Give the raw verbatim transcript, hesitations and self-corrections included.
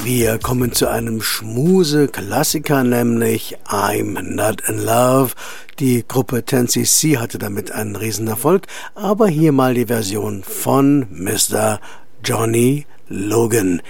Wir kommen zu einem Schmuse-Klassiker, nämlich I'm Not in Love. Die Gruppe ten C C hatte damit einen Riesenerfolg, aber hier mal die Version von Mister Johnny Logan.